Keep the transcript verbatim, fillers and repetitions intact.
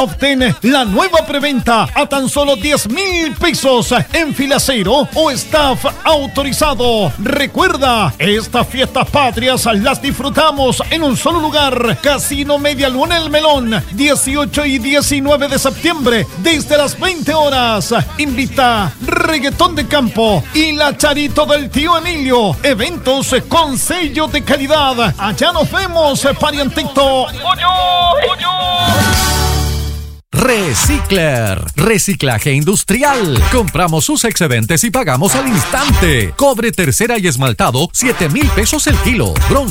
Obtén la nueva preventa a tan solo diez mil pesos en Filacero o staff autorizado. Recuerda, estas fiestas patrias las disfrutamos en un solo lugar. Casino Media Luna El Melón, dieciocho y diecinueve de septiembre, desde las veinte horas. Invita Reggaetón de Campo y la Charito del Tío Emilio. Eventos con sello de calidad. Allá nos vemos, parientito. Recicler, reciclaje industrial. Compramos sus excedentes y pagamos al instante. Cobre tercera y esmaltado, siete mil pesos el kilo. Bronce